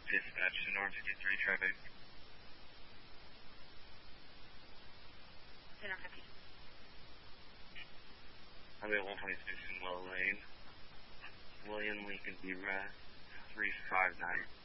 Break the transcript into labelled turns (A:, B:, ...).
A: Dispatch to North 53 traffic. I'm at 126 in Low Lane. William Lincoln B. Rest 359.